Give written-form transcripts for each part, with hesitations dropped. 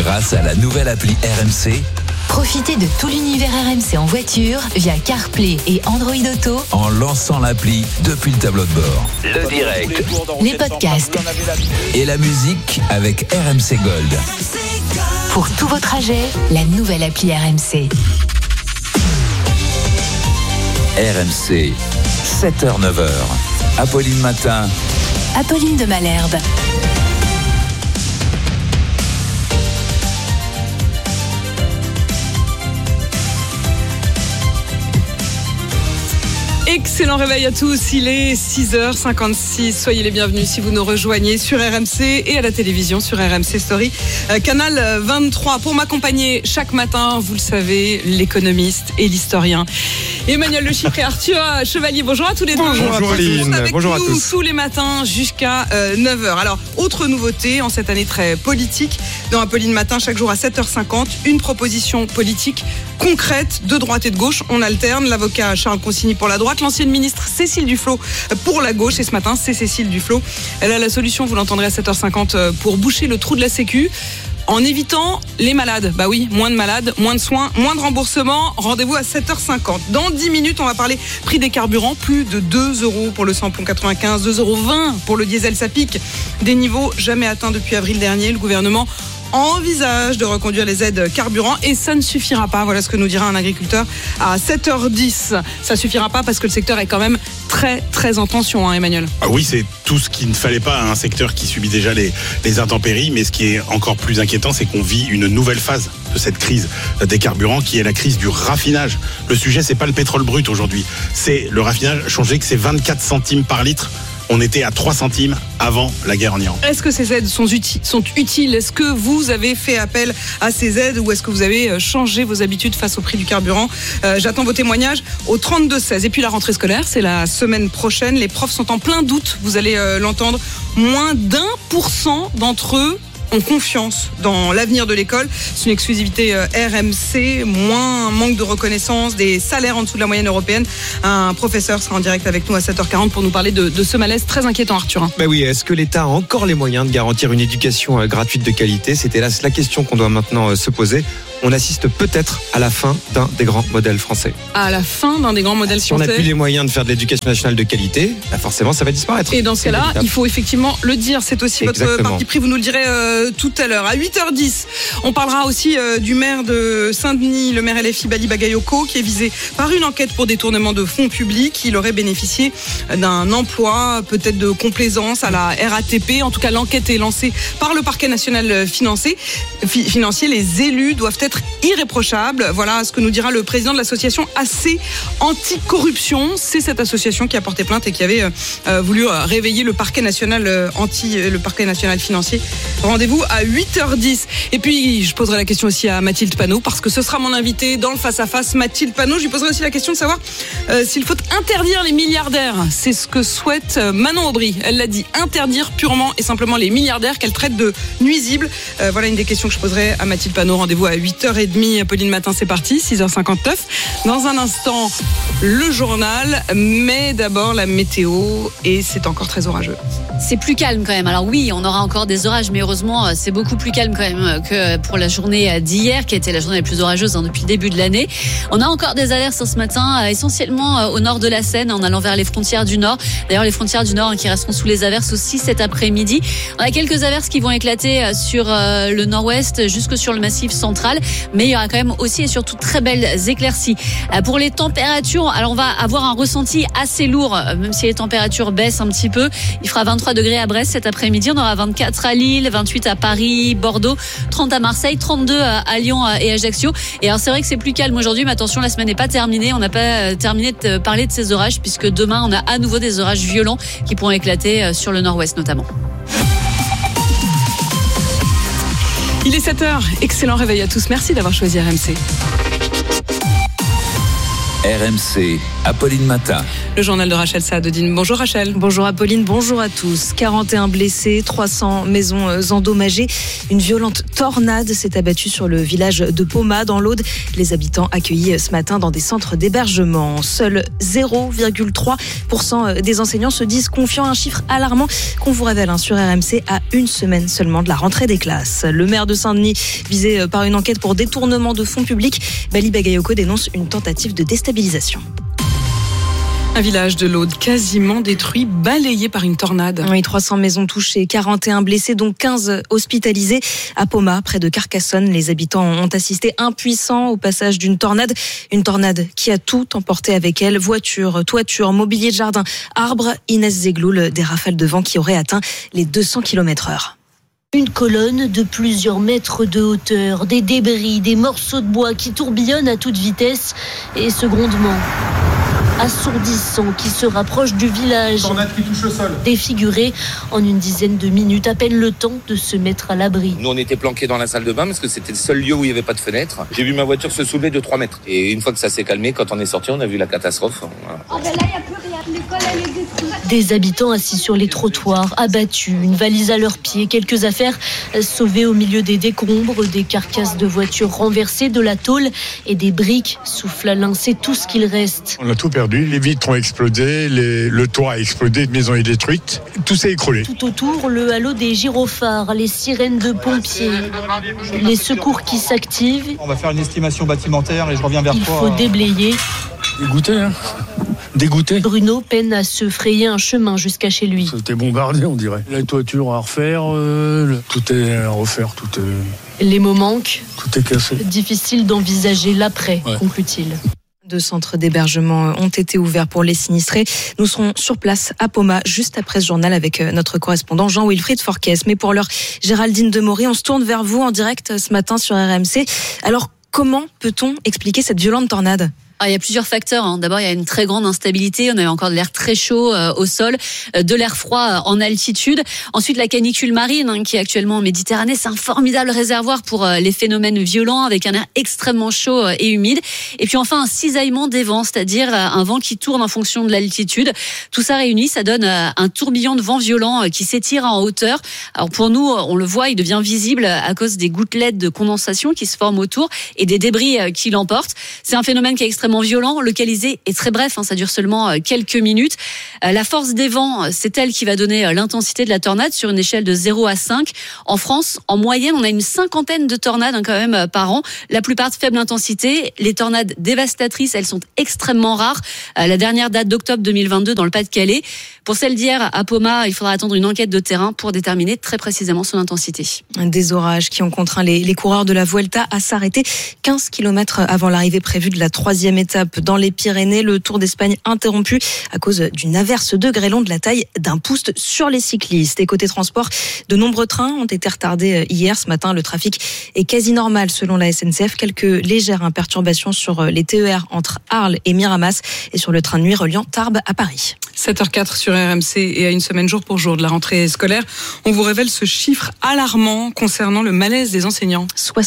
Grâce à la nouvelle appli RMC, profitez de tout l'univers RMC en voiture via CarPlay et Android Auto en lançant l'appli depuis le tableau de bord. Le direct, les podcasts et la musique avec RMC Gold. Pour tous vos trajets, la nouvelle appli RMC. RMC, 7h-9h. Apolline Matin. Apolline de Malherbe. Excellent réveil à tous, il est 6h56, soyez les bienvenus si vous nous rejoignez sur RMC et à la télévision sur RMC Story, canal 23. Pour m'accompagner chaque matin, vous le savez, l'économiste et l'historien Emmanuel Le Chypre et Arthur Chevalier. Bonjour à tous les deux. Bonjour Aline, bonjour à nous, tous. Tous les matins jusqu'à 9h. Alors, autre nouveauté en cette année très politique, dans Apolline Matin, chaque jour à 7h50, une proposition politique concrète de droite et de gauche. On alterne, l'avocat Charles Consigny pour la droite, l'ancienne ministre Cécile Duflot pour la gauche. Et ce matin, c'est Cécile Duflot. Elle a la solution, vous l'entendrez à 7h50, pour boucher le trou de la Sécu en évitant les malades. Bah oui, moins de malades, moins de soins, moins de remboursements. Rendez-vous à 7h50. Dans 10 minutes, on va parler prix des carburants. Plus de 2 € pour le samplon 95, 2,20 € pour le diesel, ça pique. Des niveaux jamais atteints depuis avril dernier. Le gouvernement envisage de reconduire les aides carburant et ça ne suffira pas. Voilà ce que nous dira un agriculteur à 7h10. Ça suffira pas parce que le secteur est quand même très en tension, hein, Emmanuel. Ah oui, c'est tout ce qu'il ne fallait pas à un secteur qui subit déjà les intempéries. Mais ce qui est encore plus inquiétant, c'est qu'on vit une nouvelle phase de cette crise des carburants qui est la crise du raffinage. Le sujet, c'est pas le pétrole brut aujourd'hui. C'est le raffinage. Changez que c'est 24 centimes par litre. On était à 3 centimes avant la guerre en Iran. Est-ce que ces aides sont utiles ? Est-ce que vous avez fait appel à ces aides ou est-ce que vous avez changé vos habitudes face au prix du carburant ? J'attends vos témoignages au 32-16. Et puis la rentrée scolaire, c'est la semaine prochaine. Les profs sont en plein doute, vous allez l'entendre. Moins d'1% d'entre eux ont confiance dans l'avenir de l'école. C'est une exclusivité RMC, un manque de reconnaissance, des salaires en dessous de la moyenne européenne. Un professeur sera en direct avec nous à 7h40 pour nous parler de ce malaise très inquiétant, Arthur. Ben oui, est-ce que l'État a encore les moyens de garantir une éducation gratuite de qualité ? C'est hélas la question qu'on doit maintenant se poser. On assiste peut-être à la fin d'un des grands modèles français. À la fin d'un des grands modèles français. Si on n'a plus les moyens de faire de l'éducation nationale de qualité, forcément ça va disparaître. Et dans ce cas-là, il faut effectivement le dire. C'est aussi votre parti pris, vous nous le direz tout à l'heure. À 8h10, on parlera aussi du maire de Saint-Denis, le maire LFI Bali Bagayoko, qui est visé par une enquête pour détournement de fonds publics. Il aurait bénéficié d'un emploi, peut-être de complaisance à la RATP. En tout cas, l'enquête est lancée par le parquet national financier. Les élus doivent être irréprochables. Voilà ce que nous dira le président de l'association AC Anticorruption. C'est cette association qui a porté plainte et qui avait voulu réveiller le parquet national le parquet national financier. Rendez-vous à 8h10. Et puis, je poserai la question aussi à Mathilde Panot, parce que ce sera mon invité dans le face-à-face. Mathilde Panot, je lui poserai aussi la question de savoir s'il faut interdire les milliardaires. C'est ce que souhaite Manon Aubry. Elle l'a dit, interdire purement et simplement les milliardaires qu'elle traite de nuisibles. Voilà une des questions que je poserai à Mathilde Panot. Rendez-vous à 8h30. Apolline Matin, c'est parti, 6h59. Dans un instant, le journal, mais d'abord la météo, et c'est encore très orageux. C'est plus calme quand même. Alors oui, on aura encore des orages, mais heureusement, c'est beaucoup plus calme quand même que pour la journée d'hier, qui a été la journée la plus orageuse depuis le début de l'année. On a encore des alertes ce matin, essentiellement au nord de la Seine, en allant vers les frontières du Nord. D'ailleurs, les frontières du Nord qui resteront sous les averses aussi cet après-midi. On a quelques averses qui vont éclater sur le nord-ouest, jusque sur le massif central, mais il y aura quand même aussi et surtout très belles éclaircies. Pour les températures, alors on va avoir un ressenti assez lourd, même si les températures baissent un petit peu. Il fera 23 degrés à Brest cet après-midi, on aura 24 à Lille, 28 à Paris, Bordeaux, 30 à Marseille, 32 à Lyon et Ajaccio. Et alors c'est vrai que c'est plus calme aujourd'hui, mais attention, la semaine n'est pas terminée. On n'a pas terminé de parler de ces orages, puisque demain on a à nouveau des orages violents qui pourront éclater sur le nord-ouest notamment. Il est 7h, excellent réveil à tous, merci d'avoir choisi RMC. RMC, Apolline Matin. Le journal de Rachel Saadodine. Bonjour Rachel. Bonjour Apolline, bonjour à tous. 41 blessés, 300 maisons endommagées. Une violente tornade s'est abattue sur le village de Poma dans l'Aude. Les habitants accueillis ce matin dans des centres d'hébergement. Seuls 0,3% des enseignants se disent confiants. Un chiffre alarmant qu'on vous révèle sur RMC à une semaine seulement de la rentrée des classes. Le maire de Saint-Denis, visé par une enquête pour détournement de fonds publics, Bali Bagayoko dénonce une tentative de déstabilisation. Un village de l'Aude quasiment détruit, balayé par une tornade. Oui, 300 maisons touchées, 41 blessés, dont 15 hospitalisés. À Poma, près de Carcassonne, les habitants ont assisté impuissants au passage d'une tornade. Une tornade qui a tout emporté avec elle. Voitures, toitures, mobilier de jardin, arbres. Inès Zegloul, des rafales de vent qui auraient atteint les 200 km/h. Une colonne de plusieurs mètres de hauteur, des débris, des morceaux de bois qui tourbillonnent à toute vitesse et ce grondement assourdissant qui se rapproche du village. Tornade qui touche le sol. Défiguré en une dizaine de minutes, à peine le temps de se mettre à l'abri. Nous on était planqués dans la salle de bain parce que c'était le seul lieu où il n'y avait pas de fenêtre. J'ai vu ma voiture se soulever de 3 mètres. Et une fois que ça s'est calmé, quand on est sorti, on a vu la catastrophe. Voilà. Oh ben là, il n'y a plus rien. L'école, elle est détruite. Des habitants assis sur les trottoirs, abattus, une valise à leurs pieds, quelques affaires sauvées au milieu des décombres, des carcasses de voitures renversées, de la tôle et des briques. Souffle Alain, c'est tout ce qu'il reste. On a tout perdu. Les vitres ont explosé, le toit a explosé, la maison est détruite. Tout s'est écroulé. Tout autour, le halo des gyrophares, les sirènes de pompiers, les secours qui s'activent. On va faire une estimation bâtimentaire et je reviens vers toi. Il faut déblayer. Dégoûté, hein. Dégoûté. Bruno peine à se frayer un chemin jusqu'à chez lui. C'était bombardé, on dirait. La toiture à refaire, tout est à refaire, tout est... Les mots manquent. Tout est cassé. Difficile d'envisager l'après, conclut-il. 2 centres d'hébergement ont été ouverts pour les sinistrés. Nous serons sur place à Poma juste après ce journal avec notre correspondant Jean-Wilfried Forquès. Mais pour l'heure, Géraldine Demory, on se tourne vers vous en direct ce matin sur RMC. Alors, comment peut-on expliquer cette violente tornade ? Il y a plusieurs facteurs. D'abord, il y a une très grande instabilité. On a eu encore de l'air très chaud au sol, de l'air froid en altitude. Ensuite, la canicule marine qui est actuellement en Méditerranée, c'est un formidable réservoir pour les phénomènes violents avec un air extrêmement chaud et humide. Et puis enfin, un cisaillement des vents, c'est-à-dire un vent qui tourne en fonction de l'altitude. Tout ça réuni, ça donne un tourbillon de vent violent qui s'étire en hauteur. Alors pour nous, on le voit, il devient visible à cause des gouttelettes de condensation qui se forment autour et des débris qui l'emportent. C'est un phénomène qui est extrêmement violent, localisé et très bref, ça dure seulement quelques minutes. La force des vents, c'est elle qui va donner l'intensité de la tornade sur une échelle de 0 à 5. En France, en moyenne, on a une 50aine de tornades quand même par an. La plupart de faible intensité. Les tornades dévastatrices, elles sont extrêmement rares. La dernière date d'octobre 2022 dans le Pas-de-Calais. Pour celle d'hier à Poma, il faudra attendre une enquête de terrain pour déterminer très précisément son intensité. Des orages qui ont contraint les coureurs de la Vuelta à s'arrêter 15 km avant l'arrivée prévue de la 3e étape dans les Pyrénées. Le Tour d'Espagne interrompu à cause d'une averse de grêlons de la taille d'un pouce sur les cyclistes. Et côté transport, de nombreux trains ont été retardés hier. Ce matin, le trafic est quasi normal selon la SNCF. Quelques légères perturbations sur les TER entre Arles et Miramas et sur le train de nuit reliant Tarbes à Paris. 7h04 sur RMC et à une semaine jour pour jour de la rentrée scolaire, on vous révèle ce chiffre alarmant concernant le malaise des enseignants.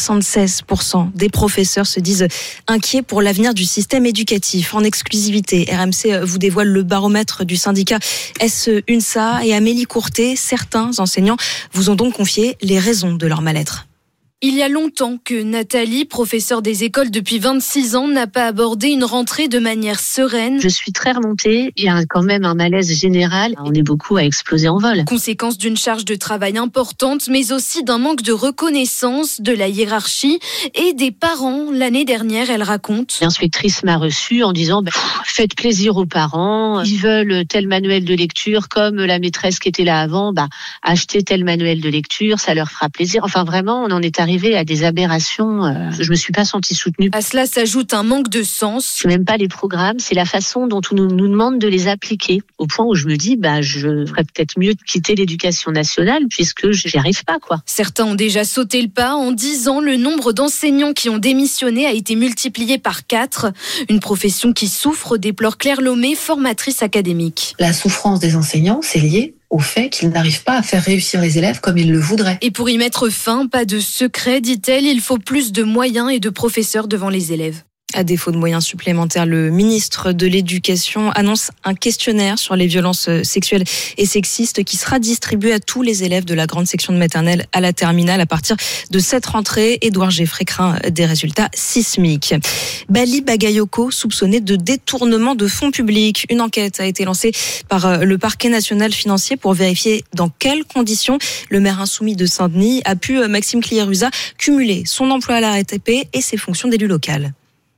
76% des professeurs se disent inquiets pour l'avenir du système éducatif. En exclusivité, RMC vous dévoile le baromètre du syndicat S-UNSA et Amélie Courtet. Certains enseignants vous ont donc confié les raisons de leur mal-être. Il y a longtemps que Nathalie, professeure des écoles depuis 26 ans, n'a pas abordé une rentrée de manière sereine. Je suis très remontée, il y a quand même un malaise général. On est beaucoup à exploser en vol. Conséquence d'une charge de travail importante, mais aussi d'un manque de reconnaissance de la hiérarchie et des parents. L'année dernière, elle raconte. L'inspectrice m'a reçue en disant faites plaisir aux parents, ils veulent tel manuel de lecture, comme la maîtresse qui était là avant, achetez tel manuel de lecture, ça leur fera plaisir. Enfin vraiment, on en est arrivé à des aberrations. Je me suis pas sentie soutenue. À cela s'ajoute un manque de sens. C'est même pas les programmes, c'est la façon dont on nous demande de les appliquer. Au point où je me dis, je ferais peut-être mieux de quitter l'éducation nationale puisque j'y arrive pas, quoi. Certains ont déjà sauté le pas. En 10 ans, le nombre d'enseignants qui ont démissionné a été multiplié par 4. Une profession qui souffre, déplore Claire Lomé, formatrice académique. La souffrance des enseignants, c'est lié au fait qu'ils n'arrivent pas à faire réussir les élèves comme ils le voudraient. Et pour y mettre fin, pas de secret, dit-elle, il faut plus de moyens et de professeurs devant les élèves. À défaut de moyens supplémentaires, le ministre de l'Éducation annonce un questionnaire sur les violences sexuelles et sexistes qui sera distribué à tous les élèves de la grande section de maternelle à la terminale à partir de cette rentrée. Édouard Geffray craint des résultats sismiques. Bali Bagayoko soupçonné de détournement de fonds publics. Une enquête a été lancée par le parquet national financier pour vérifier dans quelles conditions le maire insoumis de Saint-Denis a pu, Maxime Cliérusa, cumuler son emploi à la RATP et ses fonctions d'élu local.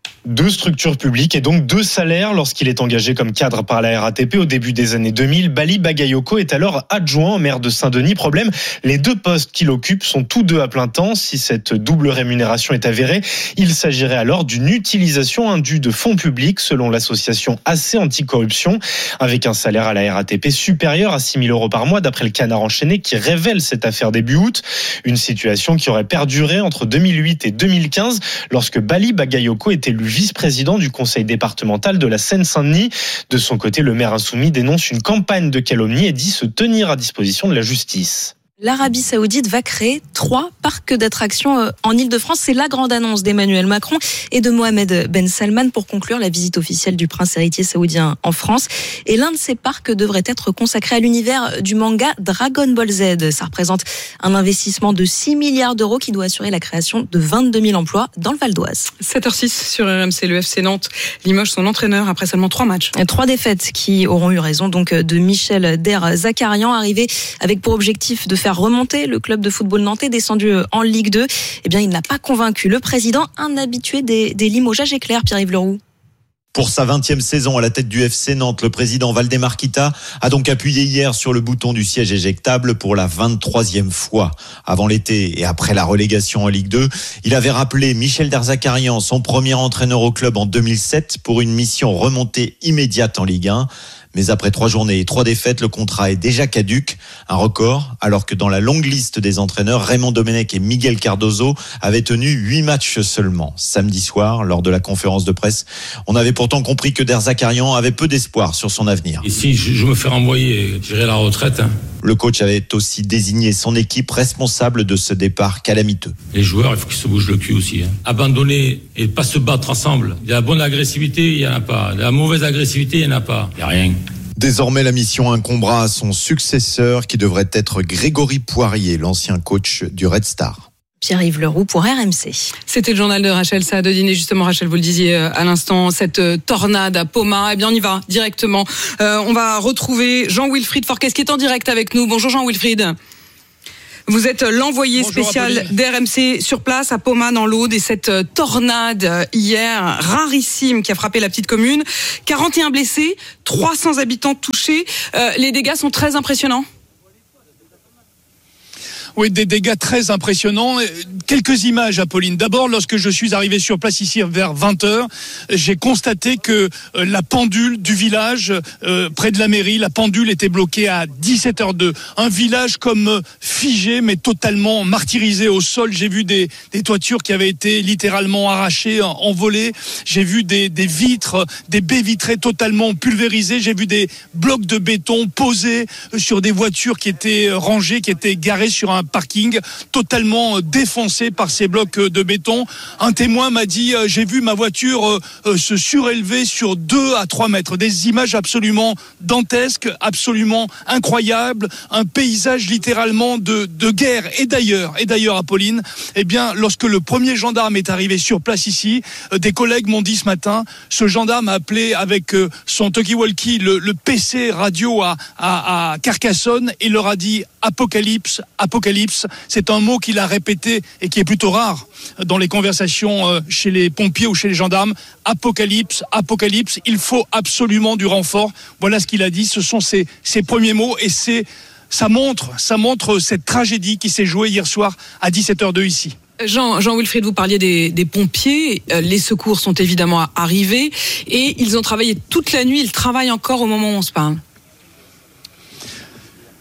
2 structures publiques et donc 2 salaires lorsqu'il est engagé comme cadre par la RATP au début des années 2000. Bali Bagayoko est alors adjoint au maire de Saint-Denis. Problème, les 2 postes qu'il occupe sont tous 2 à plein temps. Si cette double rémunération est avérée, il s'agirait alors d'une utilisation indue de fonds publics selon l'association AC Anticorruption, avec un salaire à la RATP supérieur à 6 000 € par mois d'après le Canard enchaîné qui révèle cette affaire début août. Une situation qui aurait perduré entre 2008 et 2015 lorsque Bali Bagayoko est élu vice-président du conseil départemental de la Seine-Saint-Denis. De son côté, le maire insoumis dénonce une campagne de calomnie et dit se tenir à disposition de la justice. L'Arabie Saoudite va créer 3 parcs d'attractions en Île-de-France. C'est la grande annonce d'Emmanuel Macron et de Mohamed Ben Salman pour conclure la visite officielle du prince héritier saoudien en France. Et l'un de ces parcs devrait être consacré à l'univers du manga Dragon Ball Z. Ça représente un investissement de 6 milliards d'euros qui doit assurer la création de 22 000 emplois dans le Val d'Oise. 7h06 sur RMC, le FC Nantes limoge son entraîneur après seulement 3 matchs. 3 défaites qui auront eu raison donc de Michel Der-Zakarian, arrivé avec pour objectif de faire remonter le club de football nantais descendu en Ligue 2. Eh bien, il n'a pas convaincu le président, un habitué des limogeages éclairs, Pierre-Yves Leroux. Pour sa 20e saison à la tête du FC Nantes, le président Valdemar Kita a donc appuyé hier sur le bouton du siège éjectable pour la 23e fois. Avant l'été et après la relégation en Ligue 2, il avait rappelé Michel Der-Zakarian, son premier entraîneur au club en 2007, pour une mission remontée immédiate en Ligue 1. Mais après 3 journées et 3 défaites, le contrat est déjà caduc. Un record, alors que dans la longue liste des entraîneurs, Raymond Domenech et Miguel Cardozo avaient tenu 8 matchs seulement. Samedi soir, lors de la conférence de presse, on avait pourtant compris que Der-Zakarian avait peu d'espoir sur son avenir. Et si je me fais renvoyer, j'irai à la retraite. Le coach avait aussi désigné son équipe responsable de ce départ calamiteux. Les joueurs, il faut qu'ils se bougent le cul aussi. Abandonner et pas se battre ensemble. Il y a la bonne agressivité, il n'y en a pas. La mauvaise agressivité, il n'y en a pas. Il n'y a rien. Désormais, la mission incombera à son successeur qui devrait être Grégory Poirier, l'ancien coach du Red Star. Pierre-Yves Leroux pour RMC. C'était le journal de Rachel Saadodine. Et justement, Rachel, vous le disiez à l'instant, cette tornade à Poma. Eh bien, on y va directement. On va retrouver Jean-Wilfried Forquès qui est en direct avec nous. Bonjour Jean-Wilfried. Vous êtes l'envoyé spécial d'RMC sur place à Poma dans l'Aude et cette tornade hier rarissime qui a frappé la petite commune. 41 blessés, 300 habitants touchés. Les dégâts sont très impressionnants. Oui, des dégâts très impressionnants. Quelques images, Apolline. D'abord, lorsque je suis arrivé sur place ici vers 20h, j'ai constaté que la pendule du village, près de la mairie, la pendule était bloquée à 17h02. Un village comme figé, mais totalement martyrisé au sol. J'ai vu des toitures qui avaient été littéralement arrachées, envolées. J'ai vu des vitres, des baies vitrées totalement pulvérisées. J'ai vu des blocs de béton posés sur des voitures qui étaient rangées, qui étaient garées sur un parking totalement défoncé par ces blocs de béton. Un témoin m'a dit j'ai vu ma voiture se surélever sur 2 à 3 mètres. Des images absolument dantesques, absolument incroyables, un paysage littéralement de guerre. Et d'ailleurs Apolline, eh bien lorsque le premier gendarme est arrivé sur place ici, des collègues m'ont dit ce matin, ce gendarme a appelé avec son talkie-walkie le PC radio à Carcassonne et leur a dit apocalypse, apocalypse. C'est un mot qu'il a répété et qui est plutôt rare dans les conversations chez les pompiers ou chez les gendarmes. Apocalypse, apocalypse, il faut absolument du renfort. Voilà ce qu'il a dit, ce sont ses premiers mots et ça montre cette tragédie qui s'est jouée hier soir à 17h02 ici. Jean-Wilfried, vous parliez des pompiers. Les secours sont évidemment arrivés et ils ont travaillé toute la nuit. Ils travaillent encore au moment où on se parle.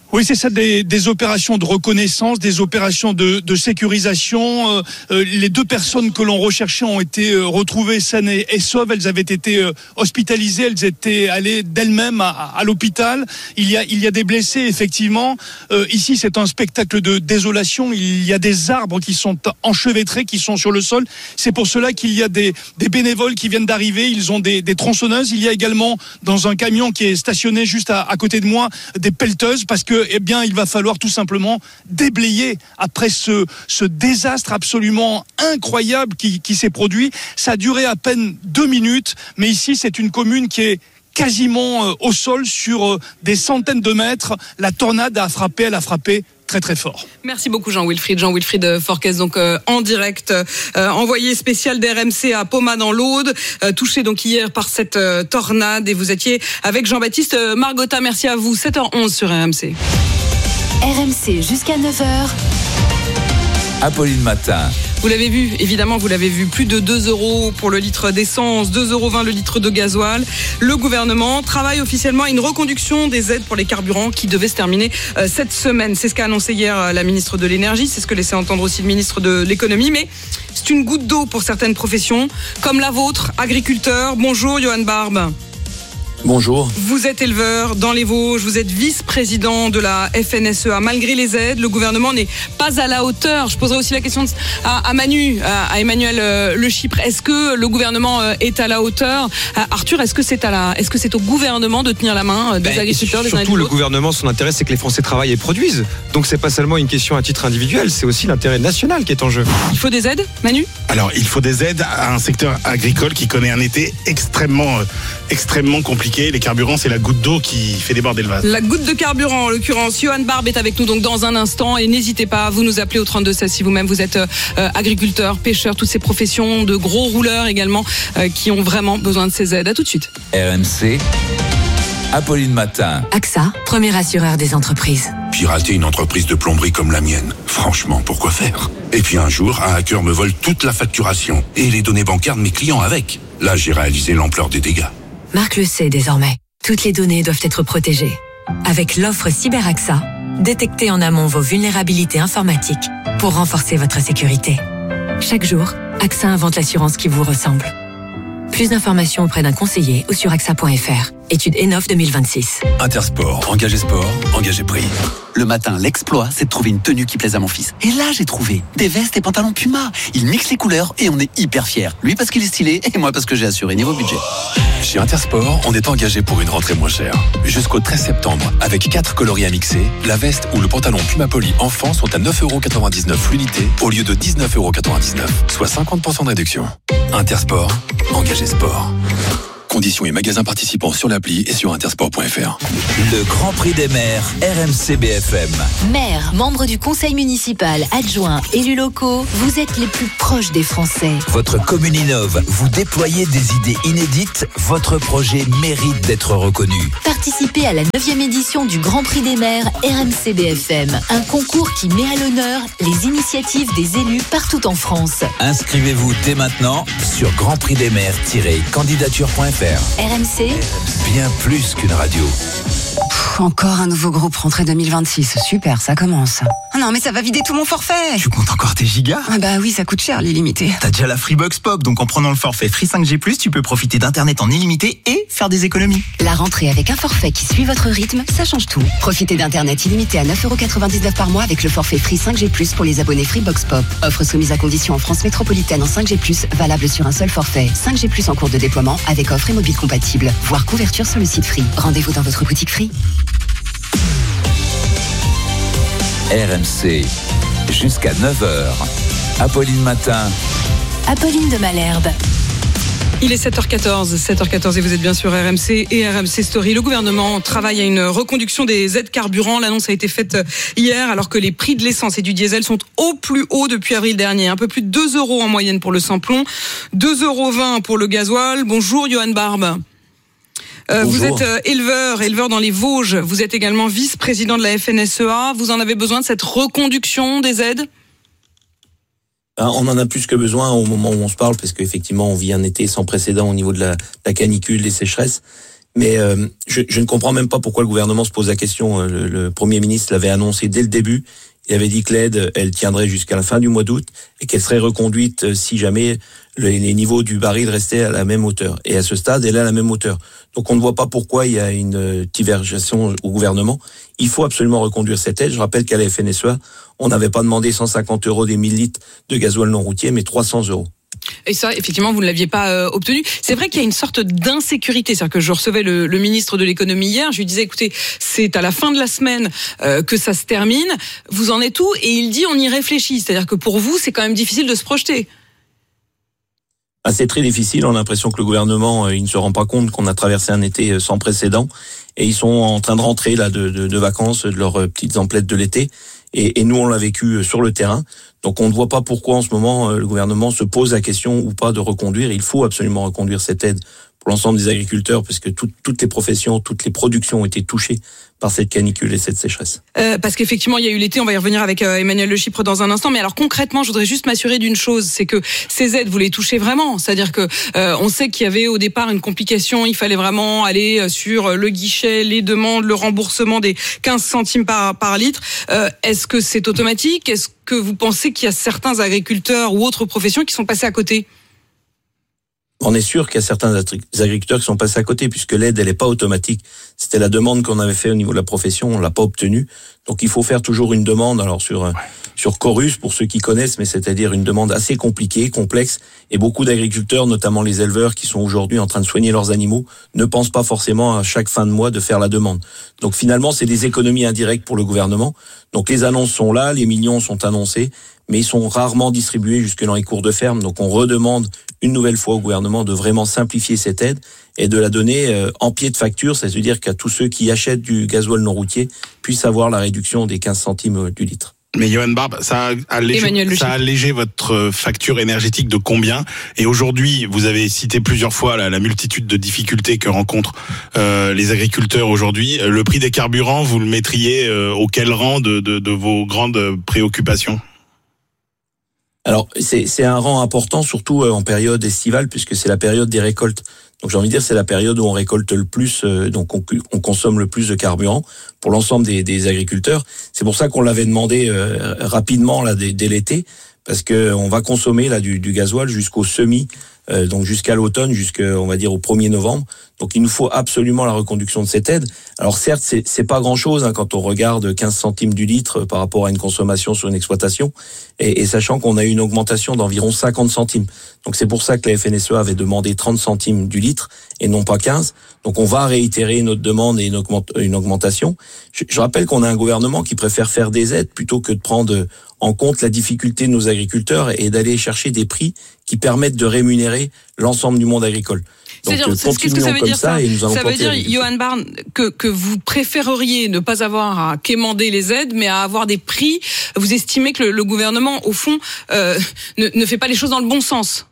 Oui, c'est ça, des opérations de reconnaissance, des opérations de sécurisation. Les 2 personnes que l'on recherchait ont été retrouvées saines et sauves. Elles avaient été hospitalisées, elles étaient allées d'elles-mêmes à l'hôpital. Il y a des blessés, effectivement. Ici, c'est un spectacle de désolation. Il y a des arbres qui sont enchevêtrés, qui sont sur le sol. C'est pour cela qu'il y a des bénévoles qui viennent d'arriver. Ils ont des tronçonneuses. Il y a également, dans un camion qui est stationné juste à côté de moi, des pelleteuses, parce que il va falloir tout simplement déblayer après ce désastre absolument incroyable qui s'est produit. Ça a duré à peine 2 minutes, mais ici, c'est une commune qui est quasiment au sol sur des centaines de mètres. La tornade a frappé très très fort. Merci beaucoup Jean-Wilfried Forquez, donc en direct, envoyé spécial d'RMC à Poma dans l'Aude, touché donc hier par cette tornade, et vous étiez avec Jean-Baptiste Margotta. Merci à vous. 7h11 sur RMC. RMC jusqu'à 9h. Apolline Matin. Vous l'avez vu, évidemment, plus de 2 € pour le litre d'essence, 2,20 € le litre de gasoil. Le gouvernement travaille officiellement à une reconduction des aides pour les carburants qui devait se terminer cette semaine. C'est ce qu'a annoncé hier la ministre de l'Énergie, c'est ce que laissait entendre aussi le ministre de l'Économie, mais c'est une goutte d'eau pour certaines professions, comme la vôtre, agriculteur. Bonjour Johan Barbe. Bonjour. Vous êtes éleveur dans les Vosges, vous êtes vice-président de la FNSEA. Malgré les aides, le gouvernement n'est pas à la hauteur. Je poserai aussi la question à Emmanuel Le Chypre. Est-ce que le gouvernement est à la hauteur? Arthur, est-ce que c'est au gouvernement de tenir la main des agriculteurs, des surtout, le gouvernement, son intérêt, c'est que les Français travaillent et produisent. Donc c'est pas seulement une question à titre individuel, c'est aussi l'intérêt national qui est en jeu. Il faut des aides, Manu? Alors, il faut des aides à un secteur agricole qui connaît un été extrêmement compliqué. Les carburants, c'est la goutte d'eau qui fait déborder le vase. La goutte de carburant, en l'occurrence. Johan Barbe est avec nous donc dans un instant, et n'hésitez pas à vous nous appeler au 3216 si vous-même vous êtes agriculteur, pêcheur, toutes ces professions de gros rouleurs également qui ont vraiment besoin de ces aides. À tout de suite. RMC, Apolline Matin. AXA, premier assureur des entreprises. Pirater une entreprise de plomberie comme la mienne, franchement, pourquoi faire? Et puis un jour, un hacker me vole toute la facturation et les données bancaires de mes clients avec. Là, j'ai réalisé l'ampleur des dégâts. Marc le sait désormais. Toutes les données doivent être protégées. Avec l'offre CyberAXA, détectez en amont vos vulnérabilités informatiques pour renforcer votre sécurité. Chaque jour, AXA invente l'assurance qui vous ressemble. Plus d'informations auprès d'un conseiller ou sur AXA.fr. Étude ENOF 2026. Intersport, engagé sport, engagé prix. Le matin, l'exploit, c'est de trouver une tenue qui plaise à mon fils. Et là, j'ai trouvé des vestes et pantalons Puma. Il mixe les couleurs et on est hyper fiers. Lui parce qu'il est stylé et moi parce que j'ai assuré niveau budget. Chez Intersport, on est engagé pour une rentrée moins chère. Jusqu'au 13 septembre, avec 4 coloris à mixer, la veste ou le pantalon Puma Poly enfant sont à 9,99 € l'unité au lieu de 19,99 €, soit 50% de réduction. Intersport, engagé sport. Conditions et magasins participants sur l'appli et sur intersport.fr. Le Grand Prix des maires, RMC BFM. Maires, membres du conseil municipal, adjoints, élus locaux, vous êtes les plus proches des Français. Votre commune innove, vous déployez des idées inédites, votre projet mérite d'être reconnu. Participez à la 9e édition du Grand Prix des maires RMC BFM, un concours qui met à l'honneur les initiatives des élus partout en France. Inscrivez-vous dès maintenant sur grandprixdesmaires-candidature.fr. RMC, bien plus qu'une radio. Encore un nouveau groupe rentrée 2026. Super, ça commence. Oh non, mais ça va vider tout mon forfait. Tu comptes encore tes gigas? Ah bah oui, ça coûte cher l'illimité. T'as déjà la Freebox Pop, donc en prenant le forfait Free 5G+, tu peux profiter d'internet en illimité et faire des économies. La rentrée avec un forfait qui suit votre rythme, ça change tout. Profitez d'internet illimité à 9,99 € par mois avec le forfait Free 5G+, pour les abonnés Freebox Pop. Offre soumise à condition en France métropolitaine en 5G+, valable sur un seul forfait. 5G+, en cours de déploiement avec offre et mobile compatible. Voir couverture sur le site Free. Rendez-vous dans votre boutique Free. RMC, jusqu'à 9h. Apolline Matin. Apolline de Malherbe. Il est 7h14 et vous êtes bien sur RMC et RMC Story. Le gouvernement travaille à une reconduction des aides carburant. L'annonce a été faite hier alors que les prix de l'essence et du diesel sont au plus haut depuis avril dernier. Un peu plus de 2 € en moyenne pour le samplon, 2,20 € pour le gasoil. Bonjour Johan Barbe. Vous êtes éleveur dans les Vosges. Vous êtes également vice-président de la FNSEA. Vous en avez besoin de cette reconduction des aides? On en a plus que besoin au moment où on se parle, parce qu'effectivement, on vit un été sans précédent au niveau de la canicule, des sécheresses. Mais je ne comprends même pas pourquoi le gouvernement se pose la question. Le Premier ministre l'avait annoncé dès le début. Il avait dit que l'aide, elle tiendrait jusqu'à la fin du mois d'août et qu'elle serait reconduite si jamais les niveaux du baril restaient à la même hauteur. Et à ce stade, elle est à la même hauteur. Donc on ne voit pas pourquoi il y a une divergence au gouvernement. Il faut absolument reconduire cette aide. Je rappelle qu'à la FNSEA, on n'avait pas demandé 150 € des 1000 litres de gasoil non routier, mais 300 €. Et ça, effectivement, vous ne l'aviez pas obtenu. C'est vrai qu'il y a une sorte d'insécurité. C'est-à-dire que je recevais le ministre de l'économie hier. Je lui disais, écoutez, c'est à la fin de la semaine que ça se termine. Vous en êtes où? Et il dit, on y réfléchit. C'est-à-dire que pour vous, c'est quand même difficile de se projeter. Ah, c'est très difficile. On a l'impression que le gouvernement, il ne se rend pas compte qu'on a traversé un été sans précédent. Et ils sont en train de rentrer là de vacances, de leurs petites emplettes de l'été. Et nous, on l'a vécu sur le terrain. Donc on ne voit pas pourquoi en ce moment le gouvernement se pose la question ou pas de reconduire. Il faut absolument reconduire cette aide pour l'ensemble des agriculteurs, parce que toutes les professions, toutes les productions ont été touchées par cette canicule et cette sécheresse. Parce qu'effectivement, il y a eu l'été, on va y revenir avec Emmanuel Le Chypre dans un instant. Mais alors concrètement, je voudrais juste m'assurer d'une chose, c'est que ces aides, vous les touchez vraiment. C'est-à-dire que on sait qu'il y avait au départ une complication, il fallait vraiment aller sur le guichet, les demandes, le remboursement des 15 centimes par litre. Est-ce que c'est automatique? Est-ce que vous pensez qu'il y a certains agriculteurs ou autres professions qui sont passés à côté? On est sûr qu'il y a certains agriculteurs qui sont passés à côté, puisque l'aide, elle n'est pas automatique. C'était la demande qu'on avait fait au niveau de la profession, on l'a pas obtenue. Donc il faut faire toujours une demande, alors sur Chorus, pour ceux qui connaissent, mais c'est-à-dire une demande assez compliquée, complexe, et beaucoup d'agriculteurs, notamment les éleveurs qui sont aujourd'hui en train de soigner leurs animaux, ne pensent pas forcément à chaque fin de mois de faire la demande. Donc finalement, c'est des économies indirectes pour le gouvernement. Donc les annonces sont là, les millions sont annoncés, mais ils sont rarement distribués jusque dans les cours de ferme. Donc on redemande une nouvelle fois au gouvernement de vraiment simplifier cette aide et de la donner en pied de facture, c'est-à-dire qu'à tous ceux qui achètent du gasoil non routier puissent avoir la réduction des 15 centimes du litre. Mais Johan Barbe, ça a allégé votre facture énergétique de combien? Et aujourd'hui, vous avez cité plusieurs fois la multitude de difficultés que rencontrent les agriculteurs aujourd'hui. Le prix des carburants, vous le mettriez auquel rang de vos grandes préoccupations? Alors, c'est un rang important, surtout en période estivale, puisque c'est la période des récoltes. Donc, j'ai envie de dire, c'est la période où on récolte le plus, donc on consomme le plus de carburant pour l'ensemble des agriculteurs. C'est pour ça qu'on l'avait demandé rapidement là dès l'été, parce que on va consommer là du gasoil jusqu'au semis, donc jusqu'à l'automne, on va dire au 1er novembre. Donc il nous faut absolument la reconduction de cette aide. Alors certes, c'est pas grand-chose quand on regarde 15 centimes du litre par rapport à une consommation sur une exploitation, et sachant qu'on a eu une augmentation d'environ 50 centimes. Donc c'est pour ça que la FNSEA avait demandé 30 centimes du litre et non pas 15. Donc on va réitérer notre demande et une augmentation. Je rappelle qu'on a un gouvernement qui préfère faire des aides plutôt que de prendre en compte la difficulté de nos agriculteurs et d'aller chercher des prix qui permettent de rémunérer l'ensemble du monde agricole. Donc, qu'est-ce que ça veut dire ça? Ça veut dire, Johan Barbe, que vous préféreriez ne pas avoir à quémander les aides, mais à avoir des prix. Vous estimez que le gouvernement, au fond, ne fait pas les choses dans le bon sens?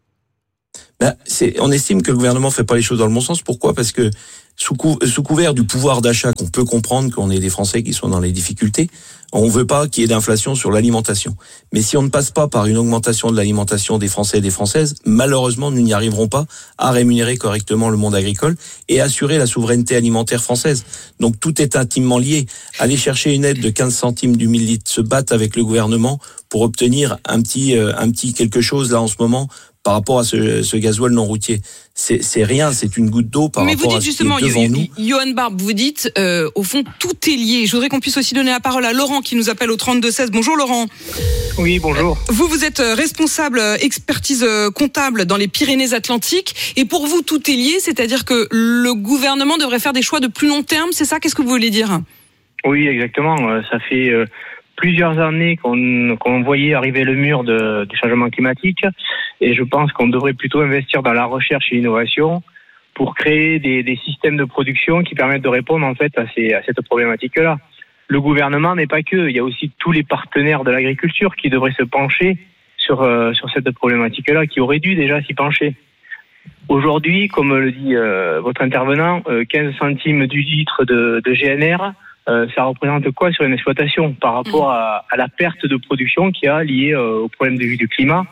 On estime que le gouvernement fait pas les choses dans le bon sens. Pourquoi? Parce que sous couvert du pouvoir d'achat, qu'on peut comprendre qu'on est des Français qui sont dans les difficultés, on veut pas qu'il y ait d'inflation sur l'alimentation. Mais si on ne passe pas par une augmentation de l'alimentation des Français et des Françaises, malheureusement, nous n'y arriverons pas à rémunérer correctement le monde agricole et assurer la souveraineté alimentaire française. Donc tout est intimement lié. Aller chercher une aide de 15 centimes du 1000 litres, se battre avec le gouvernement pour obtenir un petit quelque chose là en ce moment, par rapport à ce gasoil non routier, c'est rien, c'est une goutte d'eau par rapport à ce qui est devant nous. Johan Barbe, vous dites, au fond, tout est lié. Je voudrais qu'on puisse aussi donner la parole à Laurent qui nous appelle au 32-16. Bonjour Laurent. Oui, bonjour. Vous êtes responsable expertise comptable dans les Pyrénées-Atlantiques. Et pour vous, tout est lié, c'est-à-dire que le gouvernement devrait faire des choix de plus long terme, c'est ça? Qu'est-ce que vous voulez dire? Oui, exactement. Ça fait plusieurs années qu'on voyait arriver le mur du changement climatique, et je pense qu'on devrait plutôt investir dans la recherche et l'innovation pour créer des systèmes de production qui permettent de répondre en fait à cette problématique-là. Le gouvernement n'est pas que, il y a aussi tous les partenaires de l'agriculture qui devraient se pencher sur cette problématique-là, qui auraient dû déjà s'y pencher. Aujourd'hui, comme le dit votre intervenant, 15 centimes du litre de GNR, ça représente quoi sur une exploitation par rapport à la perte de production qu'il y a liée au problème du climat?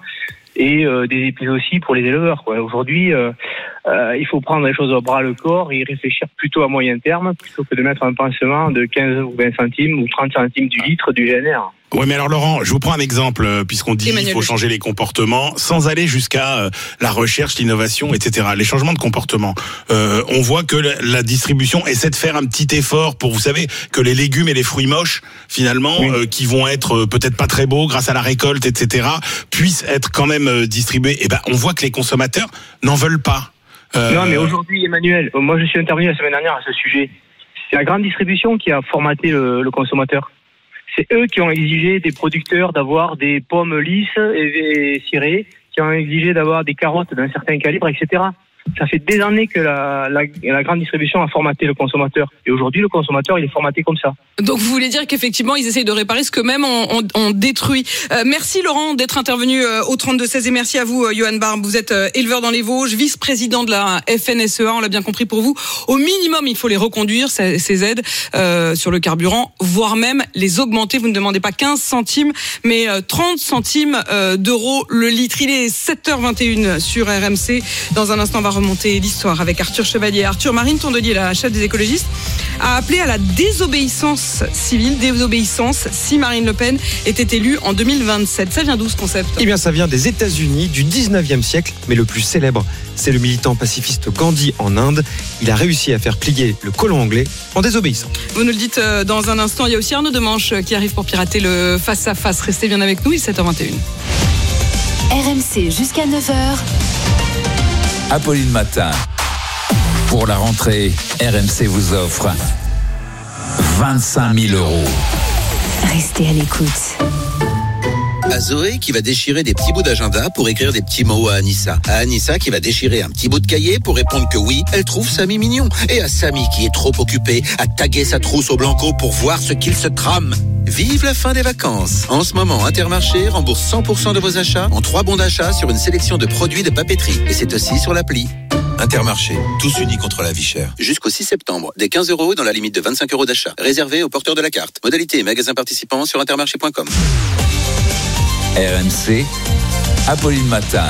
et des épices aussi pour les éleveurs, quoi. Aujourd'hui, il faut prendre les choses au bras le corps et y réfléchir plutôt à moyen terme plutôt que de mettre un pansement de 15 ou 20 centimes ou 30 centimes du litre du GNR. Ouais, mais alors Laurent, je vous prends un exemple, puisqu'on dit qu'il faut changer les comportements, sans aller jusqu'à la recherche, l'innovation, etc. Les changements de comportement. On voit que la distribution essaie de faire un petit effort pour, vous savez, que les légumes et les fruits moches, finalement, qui vont être peut-être pas très beaux grâce à la récolte, etc., puissent être quand même distribués. Et ben, on voit que les consommateurs n'en veulent pas. Non, mais aujourd'hui, Emmanuel, moi je suis intervenu la semaine dernière à ce sujet. C'est la grande distribution qui a formaté le consommateur. C'est eux qui ont exigé des producteurs d'avoir des pommes lisses et cirées, qui ont exigé d'avoir des carottes d'un certain calibre, etc. Ça fait des années que la grande distribution a formaté le consommateur. Et aujourd'hui, le consommateur, il est formaté comme ça. Donc, vous voulez dire qu'effectivement, ils essayent de réparer ce qu'eux-mêmes ont détruit. Merci, Laurent, d'être intervenu au 32-16. Et merci à vous, Johan Barbe. Vous êtes éleveur dans les Vosges, vice-président de la FNSEA. On l'a bien compris pour vous. Au minimum, il faut les reconduire, ces aides sur le carburant, voire même les augmenter. Vous ne demandez pas 15 centimes, mais 30 centimes d'euros le litre. Il est 7h21 sur RMC. Dans un instant, on va remonter l'histoire avec Arthur Chevalier. Arthur, Marine Tondelier, la chef des écologistes, a appelé à la désobéissance civile, désobéissance si Marine Le Pen était élue en 2027. Ça vient d'où ce concept ? Eh bien, ça vient des États-Unis du 19e siècle, mais le plus célèbre, c'est le militant pacifiste Gandhi en Inde. Il a réussi à faire plier le colon anglais en désobéissant. Vous nous le dites dans un instant. Il y a aussi Arnaud Demanche qui arrive pour pirater le face-à-face. Restez bien avec nous, il est 7h21. RMC jusqu'à 9h. Apolline Matin. Pour la rentrée, RMC vous offre 25 000 €. Restez à l'écoute. À Zoé qui va déchirer des petits bouts d'agenda pour écrire des petits mots à Anissa. À Anissa qui va déchirer un petit bout de cahier pour répondre que oui, elle trouve Samy mignon. Et à Samy qui est trop occupé à taguer sa trousse au blanco pour voir ce qu'il se trame. Vive la fin des vacances. En ce moment, Intermarché rembourse 100% de vos achats en 3 bons d'achat sur une sélection de produits de papeterie. Et c'est aussi sur l'appli. Intermarché, tous unis contre la vie chère. Jusqu'au 6 septembre, des 15 € dans la limite de 25 € d'achat. Réservé aux porteurs de la carte. Modalité et magasins participants sur intermarché.com. RMC, Apolline Matin.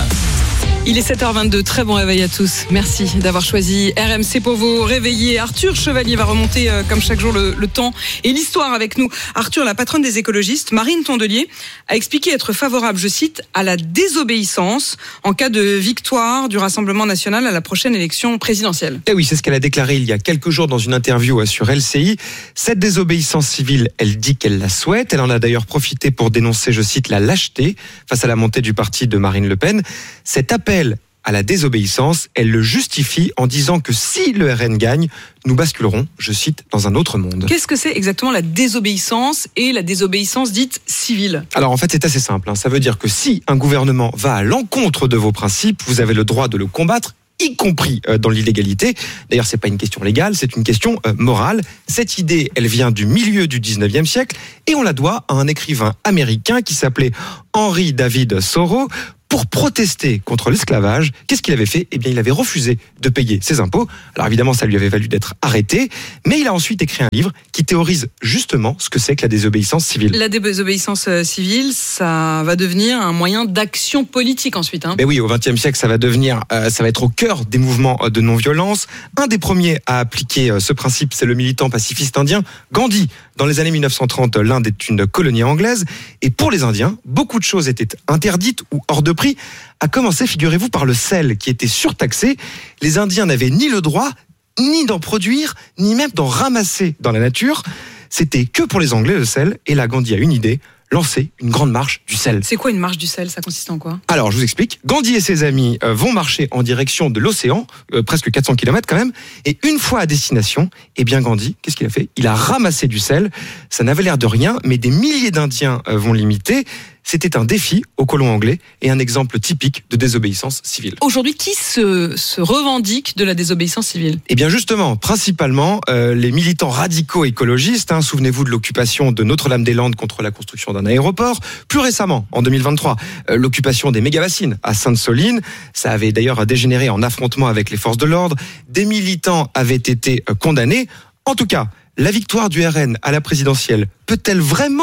Il est 7h22, très bon réveil à tous. Merci d'avoir choisi RMC pour vous réveiller. Arthur Chevalier va remonter comme chaque jour le temps et l'histoire avec nous. Arthur, la patronne des écologistes, Marine Tondelier, a expliqué être favorable, je cite, à la désobéissance en cas de victoire du Rassemblement national à la prochaine élection présidentielle. Et oui, c'est ce qu'elle a déclaré il y a quelques jours dans une interview sur LCI. Cette désobéissance civile, elle dit qu'elle la souhaite. Elle en a d'ailleurs profité pour dénoncer, je cite, la lâcheté face à la montée du parti de Marine Le Pen. Cet appel à la désobéissance, elle le justifie en disant que si le RN gagne, nous basculerons, je cite, dans un autre monde. Qu'est-ce que c'est exactement la désobéissance et la désobéissance dite civile ? Alors en fait, c'est assez simple. Ça veut dire que si un gouvernement va à l'encontre de vos principes, vous avez le droit de le combattre, y compris dans l'illégalité. D'ailleurs, c'est pas une question légale, c'est une question morale. Cette idée, elle vient du milieu du 19e siècle et on la doit à un écrivain américain qui s'appelait Henry David Thoreau. Pour protester contre l'esclavage, qu'est-ce qu'il avait fait ? Eh bien, il avait refusé de payer ses impôts. Alors évidemment, ça lui avait valu d'être arrêté, mais il a ensuite écrit un livre qui théorise justement ce que c'est que la désobéissance civile. La désobéissance civile, ça va devenir un moyen d'action politique ensuite. Mais oui, au XXe siècle, ça va être au cœur des mouvements de non-violence. Un des premiers à appliquer ce principe, c'est le militant pacifiste indien Gandhi. Dans les années 1930, l'Inde est une colonie anglaise, et pour les Indiens, beaucoup de choses étaient interdites ou hors de prix, à commencer, figurez-vous, par le sel qui était surtaxé. Les Indiens n'avaient ni le droit, ni d'en produire, ni même d'en ramasser dans la nature. C'était que pour les Anglais le sel, et là Gandhi a une idée, lancer une grande marche du sel. C'est quoi une marche du sel ? Ça consiste en quoi ? Alors, je vous explique. Gandhi et ses amis vont marcher en direction de l'océan, presque 400 km quand même, et une fois à destination, eh bien Gandhi, qu'est-ce qu'il a fait ? Il a ramassé du sel. Ça n'avait l'air de rien, mais des milliers d'Indiens vont l'imiter. C'était un défi aux colons anglais et un exemple typique de désobéissance civile. Aujourd'hui, qui se revendique de la désobéissance civile ? Eh bien justement, principalement les militants radicaux écologistes. Souvenez-vous de l'occupation de Notre-Dame-des-Landes contre la construction d'un aéroport. Plus récemment, en 2023, l'occupation des méga-bassines à Sainte-Soline. Ça avait d'ailleurs dégénéré en affrontement avec les forces de l'ordre. Des militants avaient été condamnés. En tout cas, la victoire du RN à la présidentielle peut-elle vraiment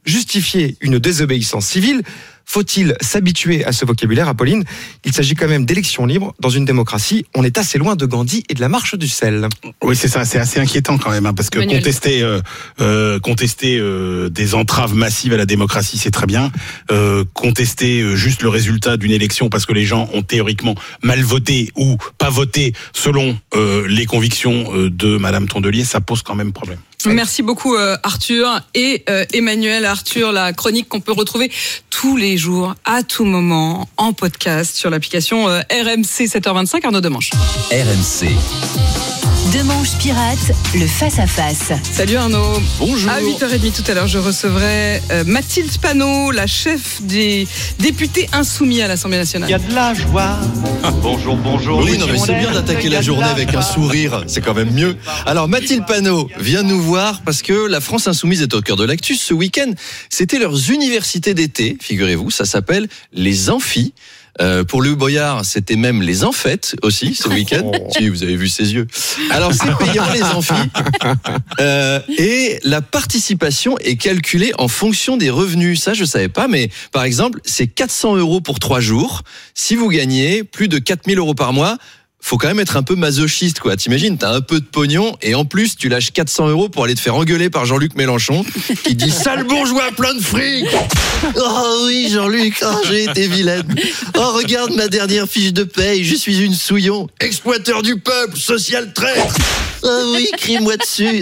justifier une désobéissance civile. Faut-il s'habituer à ce vocabulaire, Apolline? Il s'agit quand même d'élections libres. Dans une démocratie, on est assez loin de Gandhi et de la marche du sel. Oui, c'est ça, c'est assez inquiétant quand même, parce que contester des entraves massives à la démocratie, c'est très bien. Contester juste le résultat d'une élection parce que les gens ont théoriquement mal voté ou pas voté selon les convictions de Madame Tondelier, ça pose quand même problème. Merci beaucoup Arthur et Emmanuel. Arthur, la chronique qu'on peut retrouver tous les jours, à tout moment, en podcast sur l'application RMC 7h25. Arnaud Demanche. RMC. Demanche pirate, le face-à-face. Salut Arnaud. Bonjour. À 8h30 tout à l'heure, je recevrai Mathilde Panot, la chef des députés insoumis à l'Assemblée nationale. Il y a de la joie. Bonjour. Oui, non, mais c'est bien d'attaquer la journée avec un sourire, c'est quand même mieux. Alors Mathilde Panot vient nous voir parce que la France insoumise est au cœur de l'actu. Ce week-end, c'était leurs universités d'été, figurez-vous, ça s'appelle les Amphis. Pour Louis Boyard, c'était même les Enfêtes aussi ce week-end. Si vous avez vu ses yeux. Alors c'est payant les Amphis. Et la participation est calculée en fonction des revenus. Ça je savais pas, mais par exemple c'est 400 € pour 3 jours. Si vous gagnez plus de 4000 € par mois, faut quand même être un peu masochiste, quoi. T'imagines, t'as un peu de pognon et en plus tu lâches 400 € pour aller te faire engueuler par Jean-Luc Mélenchon qui dit sale bourgeois plein de fric. Oh oui Jean-Luc, j'ai été vilaine. Oh regarde ma dernière fiche de paye, je suis une souillon, exploiteur du peuple, social traître. Oh oui, crie-moi dessus.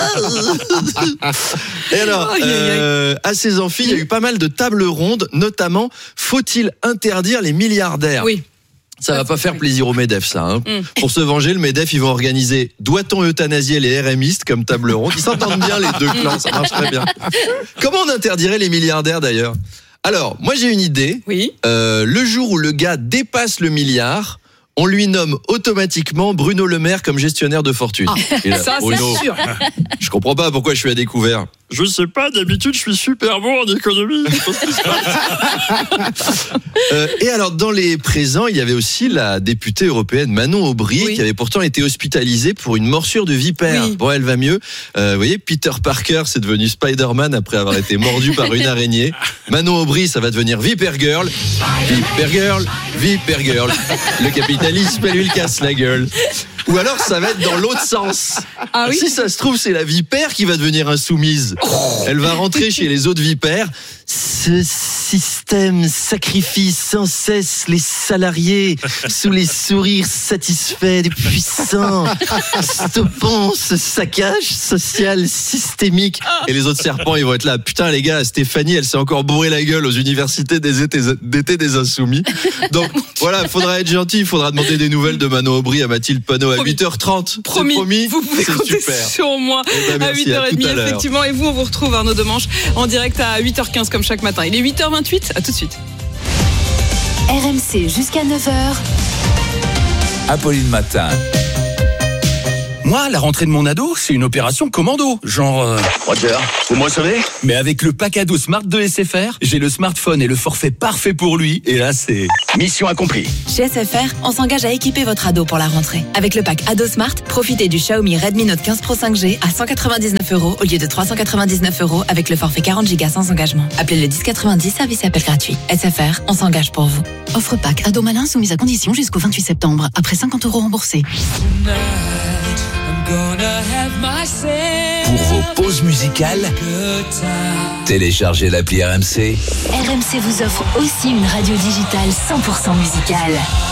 Et alors, à ces amphis, il y a eu pas mal de tables rondes, notamment faut-il interdire les milliardaires? Oui. Ça va pas faire plaisir au MEDEF, ça. Hein. Pour se venger, le MEDEF, ils vont organiser doit-on euthanasier les RMistes comme table ronde? Ils s'entendent bien, les deux clans, ça marche très bien. Comment on interdirait les milliardaires, d'ailleurs? Alors, moi, j'ai une idée. Oui. Le jour où le gars dépasse le milliard, on lui nomme automatiquement Bruno Le Maire comme gestionnaire de fortune. Là, ça, c'est sûr. Je comprends pas pourquoi je suis à découvert. Je sais pas, d'habitude je suis super bon en économie. Et alors dans les présents, il y avait aussi la députée européenne Manon Aubry, qui avait pourtant été hospitalisée pour une morsure de vipère. Oui. Bon, elle va mieux. Vous voyez, Peter Parker c'est devenu Spider-Man après avoir été mordu par une araignée. Manon Aubry, ça va devenir Viper Girl. Viper Girl, Viper Girl. Le capitalisme, elle lui casse la gueule. Ou alors ça va être dans l'autre sens. Ah oui? Si ça se trouve, c'est la vipère qui va devenir insoumise. Elle va rentrer chez les autres vipères. Ce système sacrifie sans cesse les salariés sous les sourires satisfaits des puissants. Stoppons ce saccage social systémique. Et les autres serpents, ils vont être là. Putain les gars, Stéphanie, elle s'est encore bourré la gueule aux universités d'été des insoumis. Donc voilà, il faudra être gentil, il faudra demander des nouvelles de Manon Aubry à Mathilde Panot à 8h30. Promis, vous pouvez compter sur moi à 8h30 effectivement. Et vous, on vous retrouve Arnaud Demanche en direct à 8h15 comme chaque matin. Il est 8h28, à tout de suite. RMC jusqu'à 9h. Apolline Matin. Moi, la rentrée de mon ado, c'est une opération commando. Genre... Roger, vous me recevez? Mais avec le pack ado Smart de SFR, j'ai le smartphone et le forfait parfait pour lui. Et là, c'est... Mission accomplie. Chez SFR, on s'engage à équiper votre ado pour la rentrée. Avec le pack ado Smart, profitez du Xiaomi Redmi Note 15 Pro 5G à 199 € au lieu de 399 € avec le forfait 40 Go sans engagement. Appelez le 1090, service et appel gratuit. SFR, on s'engage pour vous. Offre pack ado malin soumise à condition jusqu'au 28 septembre. Après 50 € remboursés. Pour vos pauses musicales, téléchargez l'appli RMC. RMC vous offre aussi une radio digitale 100% musicale.